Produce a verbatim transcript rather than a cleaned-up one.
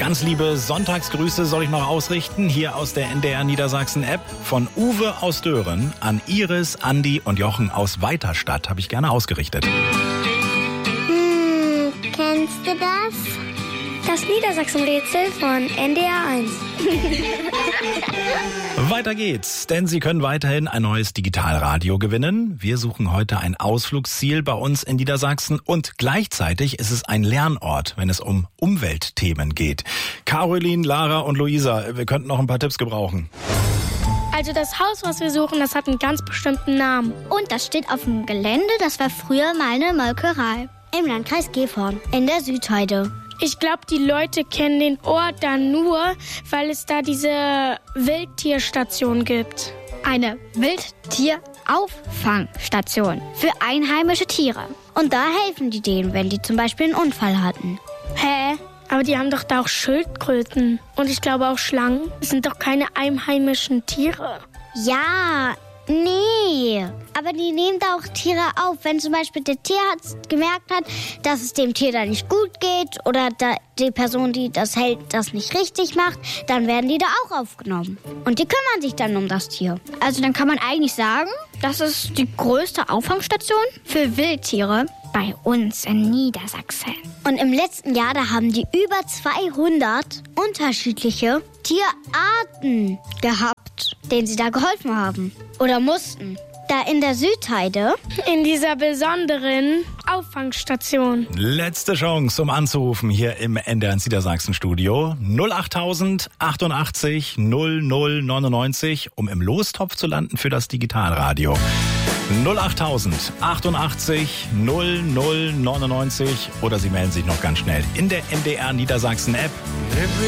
Ganz liebe Sonntagsgrüße soll ich noch ausrichten, hier aus der N D R Niedersachsen-App. Von Uwe aus Dören an Iris, Andi und Jochen aus Weiterstadt habe ich gerne ausgerichtet. Hm, kennst du das? Das Niedersachsen-Rätsel von N D R eins. Weiter geht's, denn Sie können weiterhin ein neues Digitalradio gewinnen. Wir suchen heute ein Ausflugsziel bei uns in Niedersachsen und gleichzeitig ist es ein Lernort, wenn es um Umweltthemen geht. Caroline, Lara und Luisa, wir könnten noch ein paar Tipps gebrauchen. Also das Haus, was wir suchen, das hat einen ganz bestimmten Namen. Und das steht auf dem Gelände, das war früher mal eine Molkerei. Im Landkreis Gifhorn, in der Südheide. Ich glaube, die Leute kennen den Ort dann nur, weil es da diese Wildtierstation gibt. Eine Wildtierauffangstation für einheimische Tiere. Und da helfen die denen, wenn die zum Beispiel einen Unfall hatten. Hä? Aber die haben doch da auch Schildkröten. Und ich glaube auch Schlangen. Das sind doch keine einheimischen Tiere. Ja, nee. Aber die nehmen da auch Tiere auf. Wenn zum Beispiel der Tierarzt gemerkt hat, dass es dem Tier da nicht gut geht oder da die Person, die das hält, das nicht richtig macht, dann werden die da auch aufgenommen. Und die kümmern sich dann um das Tier. Also dann kann man eigentlich sagen, das ist die größte Auffangstation für Wildtiere bei uns in Niedersachsen. Und im letzten Jahr, da haben die über zweihundert unterschiedliche Tierarten gehabt, denen sie da geholfen haben oder mussten. Da in der Südheide. In dieser besonderen Auffangstation. Letzte Chance, um anzurufen hier im N D R Niedersachsen-Studio. null achttausend achtundachtzig null null neunundneunzig, um im Lostopf zu landen für das Digitalradio. null achttausend achtundachtzig null null neunundneunzig oder Sie melden sich noch ganz schnell in der N D R Niedersachsen-App.